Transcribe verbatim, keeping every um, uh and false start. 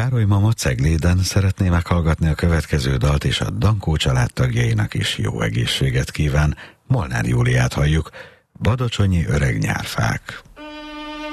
Károly mama Cegléden szeretné meghallgatni a következő dalt, és a Dankó család tagjainak is jó egészséget kíván. Molnár Júliát halljuk, Badacsonyi öreg nyárfák.